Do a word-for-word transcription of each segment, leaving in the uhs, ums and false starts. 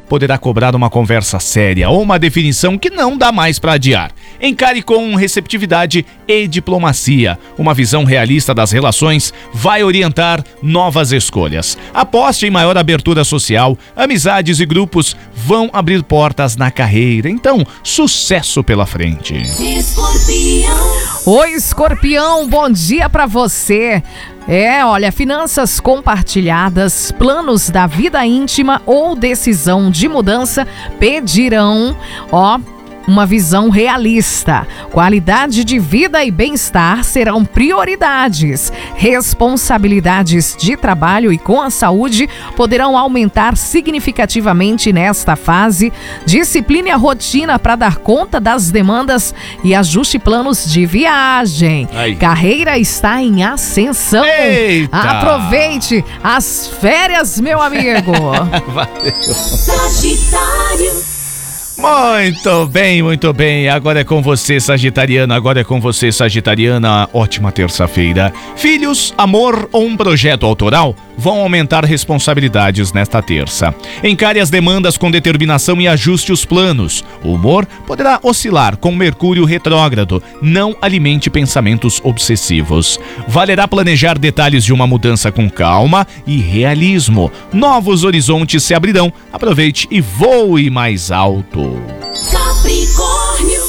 poderá cobrar uma conversa séria ou uma definição que não dá mais para adiar. Encare com receptividade e diplomacia. Uma visão realista das relações vai orientar novas escolhas. Aposte em maior abertura social, amizades e grupos vão abrir portas na carreira. Então, sucesso pela frente. Escorpião. Oi, Escorpião, bom dia pra você. É, olha, finanças compartilhadas, planos da vida íntima ou decisão de mudança pedirão, ó, uma visão realista. Qualidade de vida e bem-estar serão prioridades. Responsabilidades de trabalho e com a saúde poderão aumentar significativamente nesta fase. Discipline a rotina para dar conta das demandas e ajuste planos de viagem. Ai. Carreira está em ascensão. Eita! Aproveite as férias, meu amigo. Valeu. Sagitário. Muito bem, muito bem. Agora é com você, Sagitariano. Agora é com você, Sagitariana. Ótima terça-feira. Filhos, amor ou um projeto autoral vão aumentar responsabilidades nesta terça. Encare as demandas com determinação e ajuste os planos. O humor poderá oscilar com Mercúrio retrógrado. Não alimente pensamentos obsessivos. Valerá planejar detalhes de uma mudança com calma e realismo. Novos horizontes se abrirão. Aproveite e voe mais alto. Capricórnio.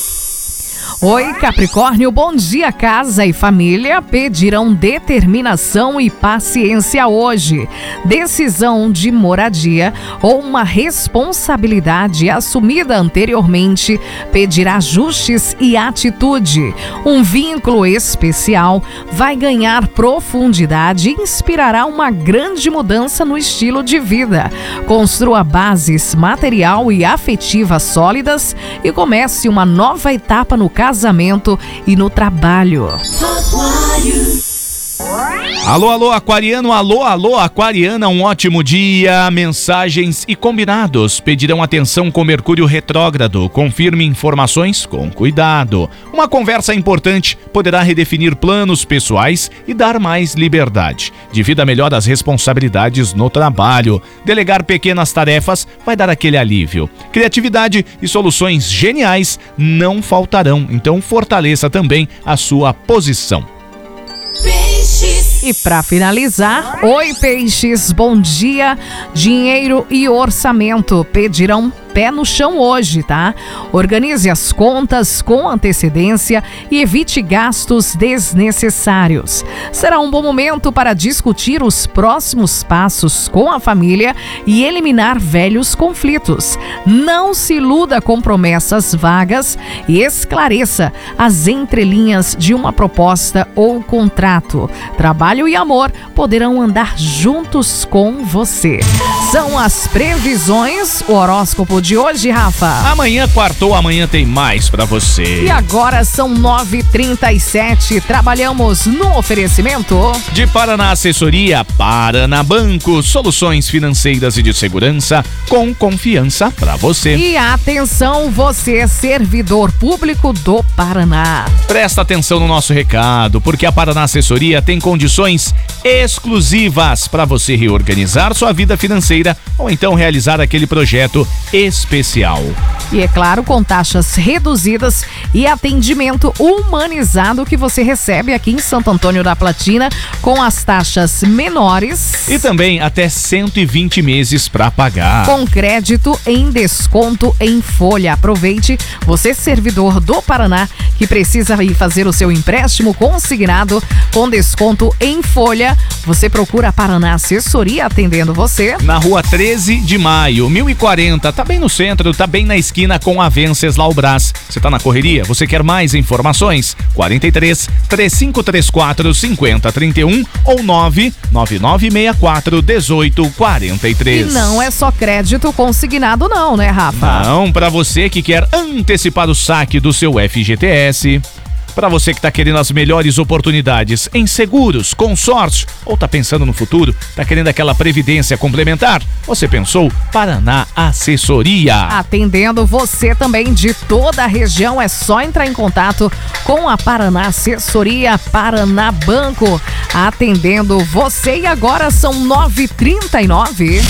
Oi, Capricórnio, bom dia. Casa e família pedirão determinação e paciência hoje. Decisão de moradia ou uma responsabilidade assumida anteriormente pedirá ajustes e atitude. Um vínculo especial vai ganhar profundidade e inspirará uma grande mudança no estilo de vida. Construa bases material e afetiva sólidas e comece uma nova etapa no casamento e no trabalho. Aquário. Alô, alô, aquariano, alô, alô, aquariana, um ótimo dia. Mensagens e combinados pedirão atenção com Mercúrio retrógrado. Confirme informações com cuidado. Uma conversa importante poderá redefinir planos pessoais e dar mais liberdade. Divida melhor as responsabilidades no trabalho. Delegar pequenas tarefas vai dar aquele alívio. Criatividade e soluções geniais não faltarão, então fortaleça também a sua posição. Peixes. E para finalizar, oi peixes, bom dia. Dinheiro e orçamento pedirão pé no chão hoje, tá? Organize as contas com antecedência e evite gastos desnecessários. Será um bom momento para discutir os próximos passos com a família e eliminar velhos conflitos. Não se iluda com promessas vagas e esclareça as entrelinhas de uma proposta ou contrato. Trabalho e amor poderão andar juntos com você. São as previsões, o horóscopo de hoje, Rafa. Amanhã quartou, amanhã tem mais pra você. E agora são nove e trinta e sete. Trabalhamos no oferecimento De Paraná Assessoria, Paraná Banco, soluções financeiras e de segurança com confiança pra você. e atenção, você servidor público do Paraná. Presta atenção no nosso recado, porque a Paraná Assessoria tem condições exclusivas para você reorganizar sua vida financeira ou então realizar aquele projeto especial. E é claro, com taxas reduzidas e atendimento humanizado que você recebe aqui em Santo Antônio da Platina, com as taxas menores E também até cento e vinte meses para pagar. com crédito em desconto em folha. Aproveite, você servidor do Paraná que precisa ir fazer o seu empréstimo consignado com desconto em folha. Você procura a Paraná Assessoria atendendo você. Na rua treze de maio, mil e quarenta, tá bem no centro, tá bem na esquina com a Venceslau Brás. Você tá na correria? Você quer mais informações? quarenta e três, três cinco três quatro, cinco zero três um ou nove nove nove seis quatro, um oito quatro E três. não é só crédito consignado não, né, Rafa? Não, para você que quer antecipar o saque do seu F G T S. Para você que está querendo as melhores oportunidades em seguros, consórcio, ou está pensando no futuro, está querendo aquela previdência complementar, você pensou Paraná Assessoria. Atendendo você também de toda a região, é só entrar em contato com a Paraná Assessoria, Paraná Banco, atendendo você. E agora são nove e trinta e nove.